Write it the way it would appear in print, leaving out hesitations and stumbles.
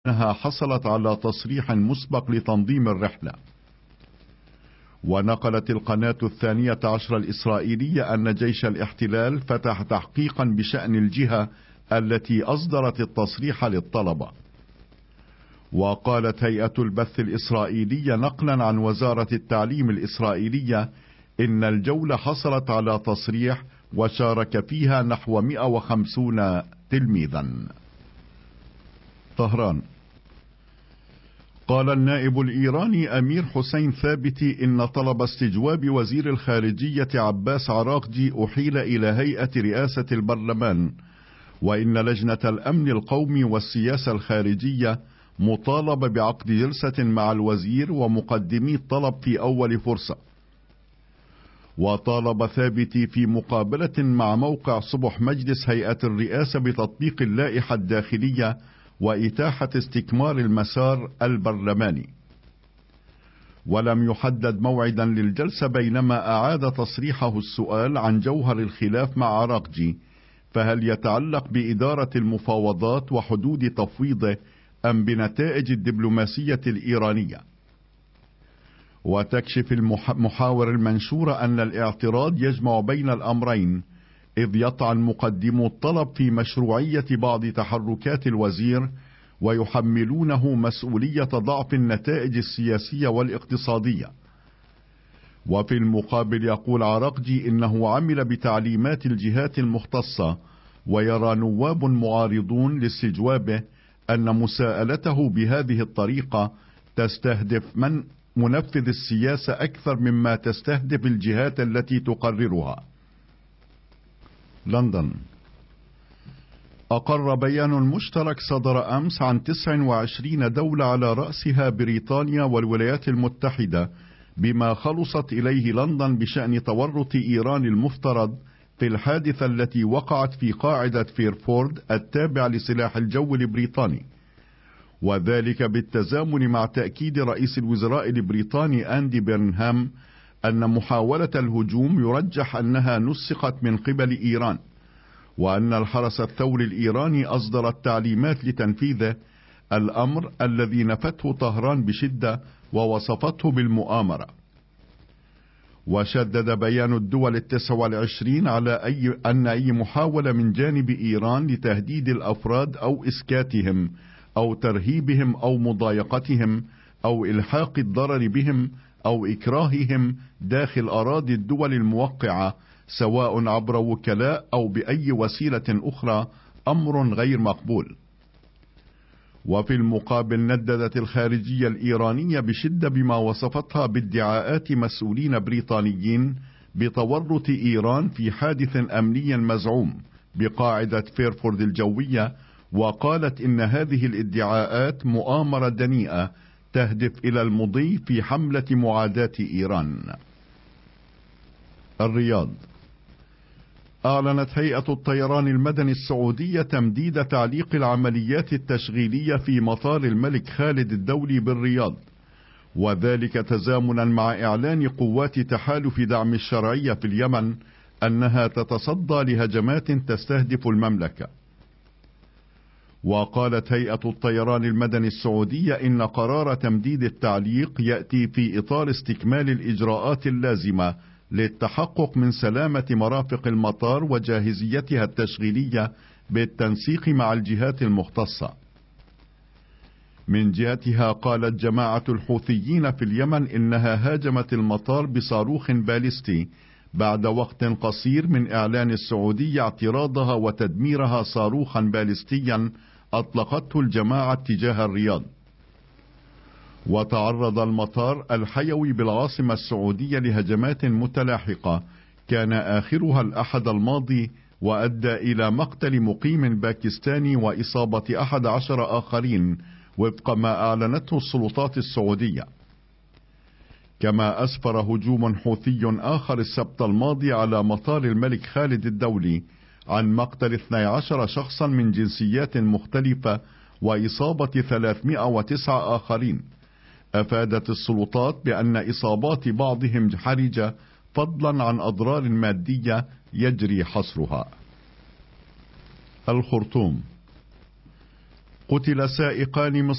أنها حصلت على تصريح مسبق لتنظيم الرحلة. ونقلت القناة 12 الإسرائيلية أن جيش الاحتلال فتح تحقيقا بشأن الجهة التي أصدرت التصريح للطلبة. وقالت هيئة البث الإسرائيلية نقلا عن وزارة التعليم الإسرائيلية إن الجولة حصلت على تصريح وشارك فيها نحو 150 تلميذا. طهران. قال النائب الإيراني أمير حسين ثابتي إن طلب استجواب وزير الخارجية عباس عراقجي أحيل إلى هيئة رئاسة البرلمان، وإن لجنة الأمن القومي والسياسة الخارجية مطالبة بعقد جلسة مع الوزير ومقدمي الطلب في أول فرصة. وطالب ثابتي في مقابلة مع موقع صبح مجلس هيئة الرئاسة بتطبيق اللائحة الداخلية وإتاحة استكمال المسار البرلماني. ولم يحدد موعدا للجلسة، بينما أعاد تصريحه السؤال عن جوهر الخلاف مع عراقجي، فهل يتعلق بإدارة المفاوضات وحدود تفويضه أم بنتائج الدبلوماسية الإيرانية. وتكشف المحاور المنشورة أن الاعتراض يجمع بين الأمرين، إذ يطعن مقدمو الطلب في مشروعية بعض تحركات الوزير ويحملونه مسؤولية ضعف النتائج السياسية والاقتصادية. وفي المقابل يقول عراقجي إنه عمل بتعليمات الجهات المختصة، ويرى نواب معارضون لاستجوابه أن مساءلته بهذه الطريقة تستهدف منفذ السياسة أكثر مما تستهدف الجهات التي تقررها. لندن. أقر بيان مشترك صدر أمس عن 29 دولة على رأسها بريطانيا والولايات المتحدة بما خلصت إليه لندن بشأن تورط إيران المفترض في الحادثة التي وقعت في قاعدة فيرفورد التابع لسلاح الجو البريطاني، وذلك بالتزامن مع تأكيد رئيس الوزراء البريطاني أندي بيرنهام أن محاولة الهجوم يرجح أنها نسقت من قبل إيران، وأن الحرس الثوري الإيراني أصدر التعليمات لتنفيذه، الأمر الذي نفته طهران بشدة ووصفته بالمؤامرة. وشدد بيان الدول 29 على أن أي محاولة من جانب إيران لتهديد الأفراد أو إسكاتهم أو ترهيبهم أو مضايقتهم أو إلحاق الضرر بهم أو إكراههم داخل أراضي الدول الموقعة سواء عبر وكلاء أو بأي وسيلة أخرى أمر غير مقبول. وفي المقابل نددت الخارجية الإيرانية بشدة بما وصفتها بادعاءات مسؤولين بريطانيين بتورط إيران في حادث أمني مزعوم بقاعدة فيرفورد الجوية، وقالت إن هذه الادعاءات مؤامرة دنيئة تهدف إلى المضي في حملة معاداة إيران. الرياض. أعلنت هيئة الطيران المدني السعودية تمديد تعليق العمليات التشغيلية في مطار الملك خالد الدولي بالرياض، وذلك تزامنا مع إعلان قوات تحالف دعم الشرعية في اليمن أنها تتصدى لهجمات تستهدف المملكة. وقالت هيئة الطيران المدني السعودية إن قرار تمديد التعليق يأتي في إطار استكمال الإجراءات اللازمة للتحقق من سلامة مرافق المطار وجاهزيتها التشغيلية بالتنسيق مع الجهات المختصة. من جهتها قالت جماعة الحوثيين في اليمن إنها هاجمت المطار بصاروخ باليستي بعد وقت قصير من إعلان السعودية اعتراضها وتدميرها صاروخا باليستيا أطلقته الجماعة تجاه الرياض. وتعرض المطار الحيوي بالعاصمة السعودية لهجمات متلاحقة كان آخرها الأحد الماضي، وأدى إلى مقتل مقيم باكستاني وإصابة 11 آخرين وفق ما أعلنته السلطات السعودية. كما أسفر هجوم حوثي آخر السبت الماضي على مطار الملك خالد الدولي عن مقتل 12 شخصا من جنسيات مختلفة وإصابة 309 آخرين. أفادت السلطات بأن إصابات بعضهم حرجة فضلا عن أضرار مادية يجري حصرها. الخرطوم. قتل سائقان